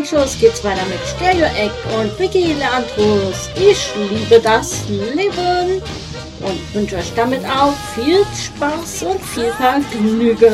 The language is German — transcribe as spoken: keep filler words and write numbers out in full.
Anschluss geht's weiter mit Stereo Egg und Vicky Leandros. Ich liebe das Leben und wünsche euch damit auch viel Spaß und viel Vergnügen.